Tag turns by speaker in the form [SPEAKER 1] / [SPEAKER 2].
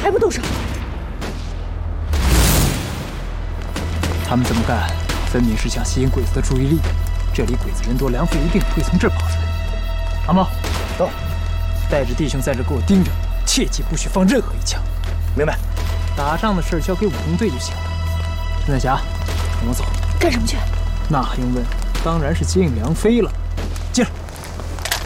[SPEAKER 1] 还不动手？
[SPEAKER 2] 他们这么干，分明是想吸引鬼子的注意力。这里鬼子人多，梁飞一定会从这儿跑出来。阿茂，
[SPEAKER 3] 走，
[SPEAKER 2] 带着弟兄在这给我盯着，切记不许放任何一枪。
[SPEAKER 3] 明白。
[SPEAKER 2] 打仗的事交给武工队就行了。陈彩霞，跟我走。
[SPEAKER 1] 干什么去？
[SPEAKER 2] 那还用问？当然是接应梁飞了。